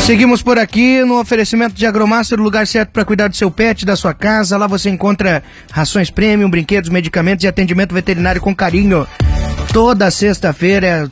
Seguimos por aqui no oferecimento de Agromaster, o lugar certo para cuidar do seu pet, da sua casa. Lá você encontra rações premium, brinquedos, medicamentos e atendimento veterinário com carinho. Toda sexta-feira